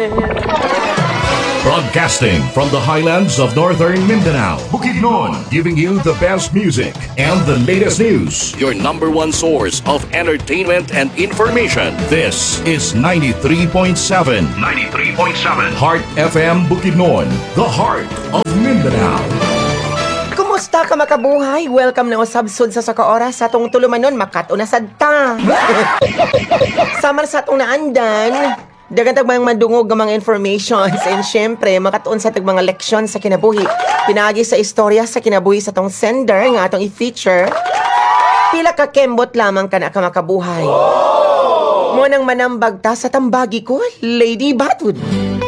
Broadcasting from the highlands of northern Mindanao, Bukidnon, giving you the best music and the latest news. Your number one source of entertainment and information. This is 93.7. 93.7. Heart FM Bukidnon, the heart of Mindanao. Kumusta ka makabuhay? Welcome na usabsod sa saka oras sa atong tulumanon makatuna ta. Samar sa atong naandan. Dagan tag mga madungog ng mga informations and syempre makatuon sa tag mga leksyon sa kinabuhi. Pinaagi sa istorya sa kinabuhi sa tong sender nga atong i-feature. Pila ka kembot lamang ka na ka makabuhay. Mo nang manambag ta sa tambagi ko, Lady Batud.